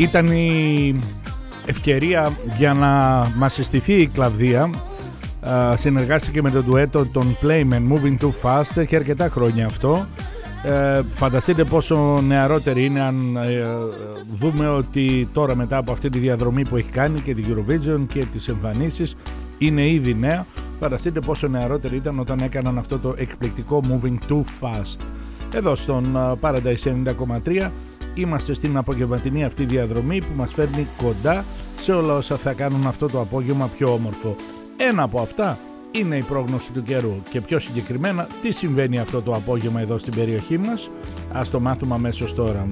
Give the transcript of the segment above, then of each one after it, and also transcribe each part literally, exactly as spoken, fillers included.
Ήταν η ευκαιρία για να μας συστηθεί η Κλαβδία. Uh, συνεργάστηκε με το ντουέτο των Playmen, Moving Too Fast. Έχει αρκετά χρόνια αυτό. Uh, φανταστείτε πόσο νεαρότερη είναι αν uh, δούμε ότι τώρα μετά από αυτή τη διαδρομή που έχει κάνει και την Eurovision και τις εμφανίσεις είναι ήδη νέα. Φανταστείτε πόσο νεαρότερη ήταν όταν έκαναν αυτό το εκπληκτικό Moving Too Fast. Εδώ στον uh, Paradise ενενήντα κόμμα τρία είμαστε στην απογευματινή αυτή διαδρομή που μας φέρνει κοντά σε όλα όσα θα κάνουν αυτό το απόγευμα πιο όμορφο. Ένα από αυτά είναι η πρόγνωση του καιρού και πιο συγκεκριμένα τι συμβαίνει αυτό το απόγευμα εδώ στην περιοχή μας. Ας το μάθουμε αμέσως τώρα.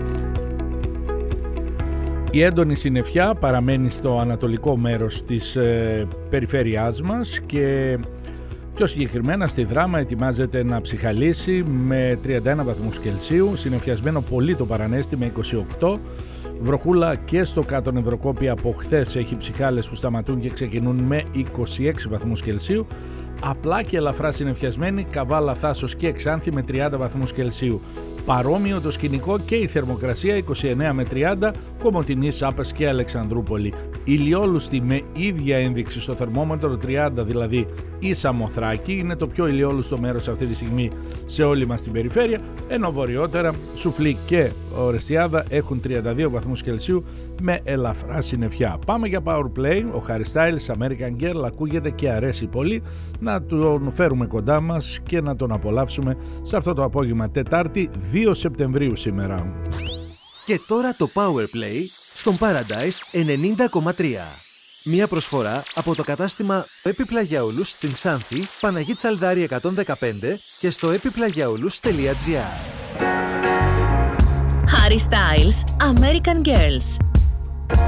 Η έντονη συννεφιά παραμένει στο ανατολικό μέρος της ε, περιφέρειάς μας και πιο συγκεκριμένα στη Δράμα ετοιμάζεται να ψυχαλίσει με τριάντα ένα βαθμούς Κελσίου, συννεφιασμένο πολύ το Παρανέστη με είκοσι οκτώ. Βροχούλα και στο κάτω Νευροκόπη από χθες έχει ψυχάλες που σταματούν και ξεκινούν με είκοσι έξι βαθμούς Κελσίου. Απλά και ελαφρά συννεφιασμένη Καβάλα, Θάσος και Εξάνθη με τριάντα βαθμούς Κελσίου. Παρόμοιο το σκηνικό και η θερμοκρασία είκοσι εννέα με τριάντα Κομοτηνή, Σάπας και Αλεξανδρούπολη. Ηλιόλουστη με ίδια ένδειξη στο θερμόμετρο τριάντα, δηλαδή η Σαμοθράκη είναι το πιο ηλιόλουστο μέρος αυτή τη στιγμή σε όλη μας την περιφέρεια, ενώ βορειότερα Σουφλή και Ορεστιάδα έχουν τριάντα δύο βαθμούς Κελσίου με ελαφρά συννεφιά. Πάμε για Power Play. Ο Harry Styles, American Girl, ακούγεται και αρέσει πολύ. Να τον φέρουμε κοντά μας και να τον απολαύσουμε σε αυτό το απόγευμα Τετάρτη δύο Σεπτεμβρίου σήμερα. Και τώρα το Power Play στον Paradise ενενήντα κόμμα τρία. Μία προσφορά από το κατάστημα Επιπλαγιαούλους στην Ξάνθη, Παναγή Τσαλδάρη εκατόν δεκαπέντε και στο επιπλαγιαούλους τελεία τζι άρ. Harry Styles, American Girls.